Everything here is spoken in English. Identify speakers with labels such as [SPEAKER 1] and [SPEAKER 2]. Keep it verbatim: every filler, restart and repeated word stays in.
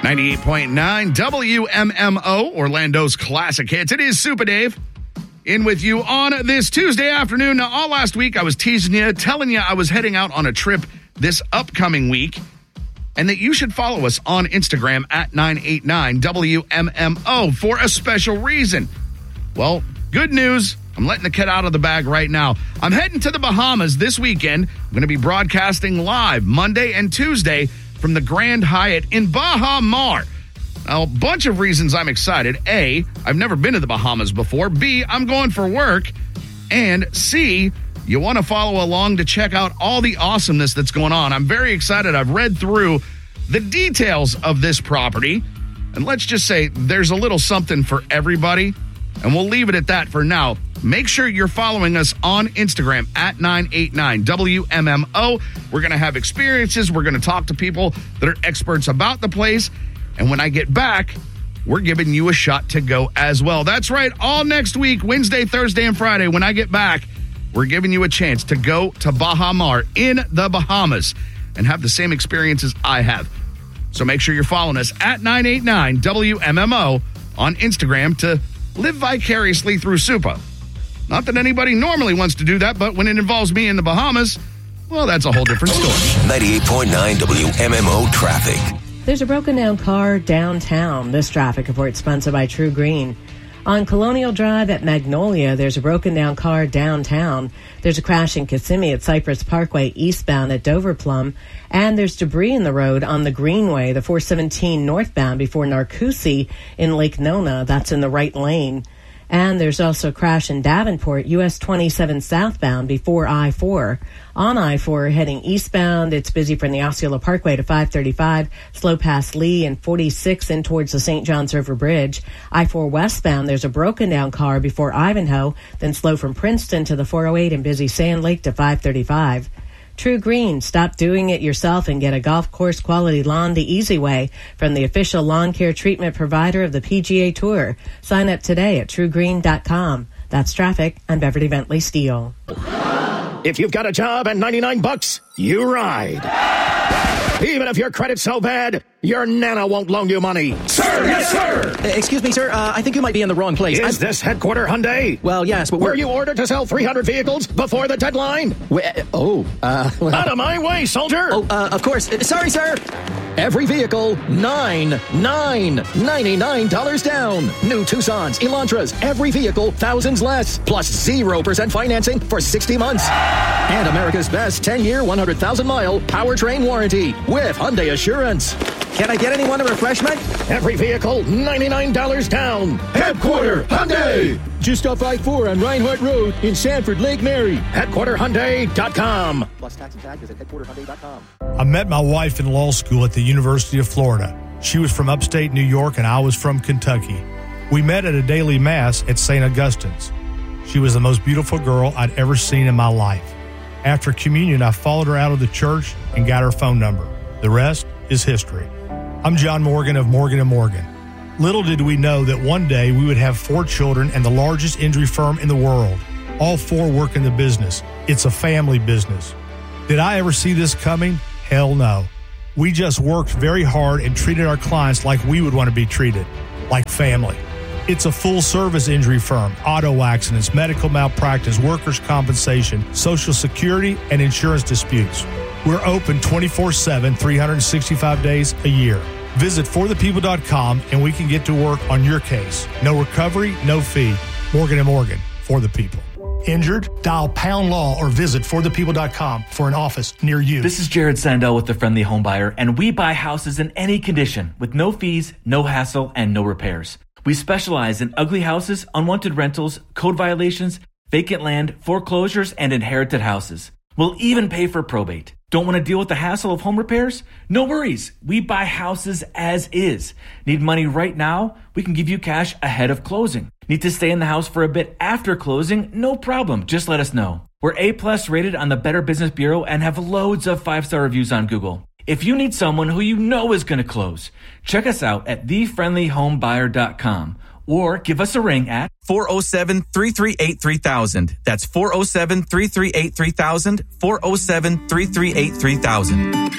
[SPEAKER 1] ninety-eight point nine W M M O, Orlando's classic hits. It is Super Dave in with you on this Tuesday afternoon. Now, all last week I was teasing you, telling you I was heading out on a trip this upcoming week, and that you should follow us on Instagram at nine eight nine W M M O for a special reason. Well, good news. I'm letting the cat out of the bag right now. I'm heading to the Bahamas this weekend. I'm going to be broadcasting live Monday and Tuesday from the Grand Hyatt in Baha Mar. Now, a bunch of reasons I'm excited. A, I've never been to the Bahamas before. B, I'm going for work. And C, you want to follow along to check out all the awesomeness that's going on. I'm very excited. I've read through the details of this property. And let's just say there's a little something for everybody. And we'll leave it at that for now. Make sure you're following us on Instagram at nine eight nine W M M O. We're going to have experiences. We're going to talk to people that are experts about the place. And when I get back, we're giving you a shot to go as well. That's right. All next week, Wednesday, Thursday, and Friday, when I get back, we're giving you a chance to go to Baha Mar in the Bahamas and have the same experiences I have. So make sure you're following us at nine eight nine W M M O on Instagram to live vicariously through Supa. Not that anybody normally wants to do that, but when it involves me in the Bahamas, well, that's a whole different story.
[SPEAKER 2] ninety-eight point nine W M M O traffic.
[SPEAKER 3] There's a broken down car downtown. This traffic report sponsored by True Green. On Colonial Drive at Magnolia, there's a broken down car downtown. There's a crash in Kissimmee at Cypress Parkway eastbound at Dover Plum. And there's debris in the road on the Greenway, the four seventeen northbound before Narcoossee in Lake Nona. That's in the right lane. And there's also a crash in Davenport, U S twenty-seven southbound before I four. On I four heading eastbound, it's busy from the Osceola Parkway to five thirty-five, slow past Lee and forty-six in towards the Saint Johns River Bridge. I four westbound, there's a broken down car before Ivanhoe, then slow from Princeton to the four oh eight and busy Sand Lake to five thirty-five. True Green, stop doing it yourself and get a golf course quality lawn the easy way from the official lawn care treatment provider of the P G A Tour. Sign up today at true green dot com. That's traffic. I'm Beverly Bentley Steele.
[SPEAKER 4] If you've got a job and ninety-nine bucks, you ride. Even if your credit's so bad, your nana won't loan you money.
[SPEAKER 5] Sir, yes, sir. Uh, excuse me, sir. Uh, I think you might be in the wrong place.
[SPEAKER 4] Is
[SPEAKER 5] I'm...
[SPEAKER 4] this Headquarter Hyundai?
[SPEAKER 5] Well, yes, but we're...
[SPEAKER 4] Were you ordered to sell three hundred vehicles before the deadline?
[SPEAKER 5] We, uh, oh, uh... Well...
[SPEAKER 4] Out of my way, soldier!
[SPEAKER 5] Oh, uh, of course. Uh, sorry, sir. Every vehicle, nine, nine, ninety-nine dollars down. New Tucsons, Elantras, every vehicle, thousands less, plus zero percent financing for sixty months. And America's best ten-year, one hundred thousand mile powertrain warranty with Hyundai Assurance. Can I get anyone a refreshment?
[SPEAKER 4] Every vehicle, ninety-nine dollars down. Headquarter Hyundai!
[SPEAKER 6] Just off I four on Reinhardt Road in Sanford, Lake Mary.
[SPEAKER 4] headquarter hyundai dot com.
[SPEAKER 5] Plus tax and tag, visit headquarter hyundai dot com.
[SPEAKER 7] I met my wife in law school at the University of Florida. She was from upstate New York and I was from Kentucky. We met at a daily mass at Saint Augustine's. She was the most beautiful girl I'd ever seen in my life. After communion, I followed her out of the church and got her phone number. The rest is history. I'm John Morgan of Morgan and Morgan. Little did we know that one day we would have four children and the largest injury firm in the world. All four work in the business. It's a family business. Did I ever see this coming? Hell no. We just worked very hard and treated our clients like we would want to be treated, like family. It's a full-service injury firm, auto accidents, medical malpractice, workers' compensation, Social Security, and insurance disputes. We're open twenty-four seven, three hundred sixty-five days a year. Visit for the people dot com and we can get to work on your case. No recovery, no fee. Morgan and Morgan, for the people. Injured? Dial pound law or visit for the people dot com for an office near you.
[SPEAKER 8] This is Jared Sandell with The Friendly Home Buyer, and we buy houses in any condition with no fees, no hassle, and no repairs. We specialize in ugly houses, unwanted rentals, code violations, vacant land, foreclosures, and inherited houses. We'll even pay for probate. Don't want to deal with the hassle of home repairs? No worries. We buy houses as is. Need money right now? We can give you cash ahead of closing. Need to stay in the house for a bit after closing? No problem. Just let us know. We're A-plus rated on the Better Business Bureau and have loads of five-star reviews on Google. If you need someone who you know is going to close, check us out at the friendly home buyer dot com or give us a ring at
[SPEAKER 9] four oh seven, three three eight, three thousand. That's four oh seven, three three eight, three thousand, four oh seven, three three eight, three thousand.